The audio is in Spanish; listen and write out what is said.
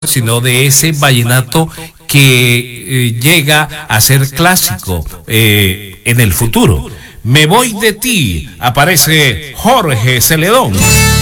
sino de ese vallenato que llega a ser clásico en el futuro. Me voy de ti, aparece Jorge Celedón.